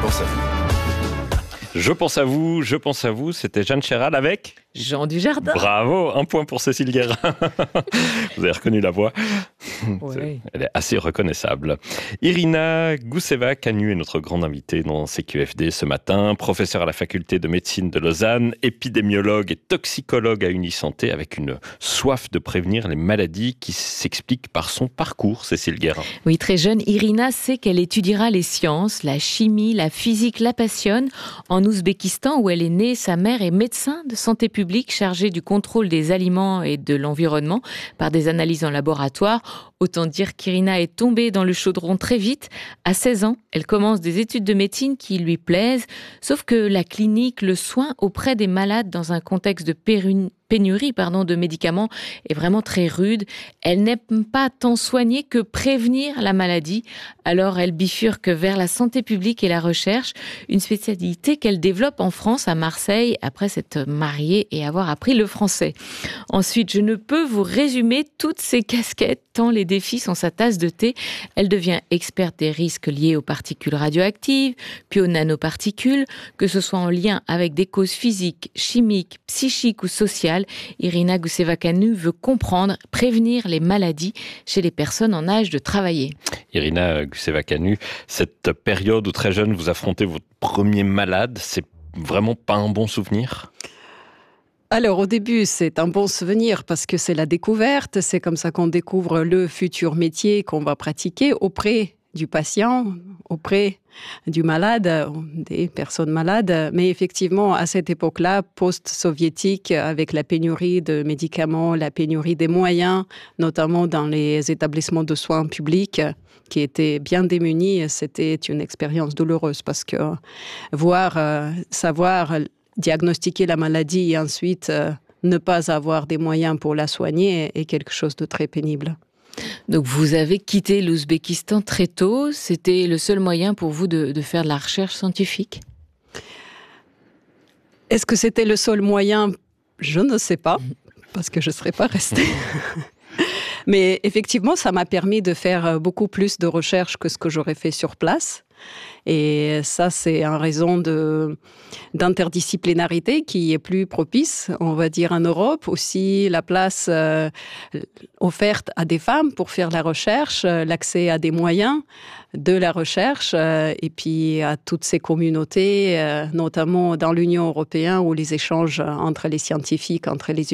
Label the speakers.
Speaker 1: pense à vous.
Speaker 2: Je pense à vous, c'était Jeanne Chéral avec
Speaker 3: Jean Dujardin.
Speaker 2: Bravo, 1 point pour Cécile Guérin. Vous avez reconnu la voix.
Speaker 3: Ouais.
Speaker 2: Elle est assez reconnaissable. Irina Gousseva-Canu est notre grande invitée dans CQFD ce matin, professeure à la faculté de médecine de Lausanne, épidémiologue et toxicologue à Unisanté, avec une soif de prévenir les maladies qui s'explique par son parcours, Cécile Guérin.
Speaker 3: Oui, très jeune, Irina sait qu'elle étudiera les sciences, la chimie, la physique la passionne. En Ouzbékistan, où elle est née, sa mère est médecin de santé publique chargée du contrôle des aliments et de l'environnement par des analyses en laboratoire. Autant dire qu'Irina est tombée dans le chaudron très vite. À 16 ans, elle commence des études de médecine qui lui plaisent, sauf que la clinique, le soin auprès des malades dans un contexte de pénurie de médicaments est vraiment très rude. Elle n'aime pas tant soigner que prévenir la maladie. Alors elle bifurque vers la santé publique et la recherche, une spécialité qu'elle développe en France, à Marseille, après s'être mariée et avoir appris le français. Ensuite, je ne peux vous résumer toutes ces casquettes, tant les défis sont sa tasse de thé. Elle devient experte des risques liés aux particules radioactives, puis aux nanoparticules, que ce soit en lien avec des causes physiques, chimiques, psychiques ou sociales. Irina Gousseva-Canu veut comprendre, prévenir les maladies chez les personnes en âge de travailler.
Speaker 2: Irina Gousseva-Canu, cette période où très jeune vous affrontez votre premier malade, c'est vraiment pas un bon souvenir ?
Speaker 4: Alors au début, c'est un bon souvenir parce que c'est la découverte, c'est comme ça qu'on découvre le futur métier qu'on va pratiquer auprès du patient, auprès du malade, des personnes malades. Mais effectivement, à cette époque-là, post-soviétique, avec la pénurie de médicaments, la pénurie des moyens, notamment dans les établissements de soins publics, qui étaient bien démunis, c'était une expérience douloureuse parce que savoir diagnostiquer la maladie et ensuite ne pas avoir des moyens pour la soigner est quelque chose de très pénible.
Speaker 3: Donc vous avez quitté l'Ouzbékistan très tôt. C'était le seul moyen pour vous de faire de la recherche scientifique ?
Speaker 4: Est-ce que c'était le seul moyen ? Je ne sais pas, parce que je ne serais pas restée. Mais effectivement, ça m'a permis de faire beaucoup plus de recherches que ce que j'aurais fait sur place. Et ça, c'est en raison d'interdisciplinarité qui est plus propice, on va dire, en Europe. Aussi, la place offerte à des femmes pour faire la recherche, l'accès à des moyens de la recherche, et puis à toutes ces communautés, notamment dans l'Union européenne, où les échanges entre les scientifiques, entre les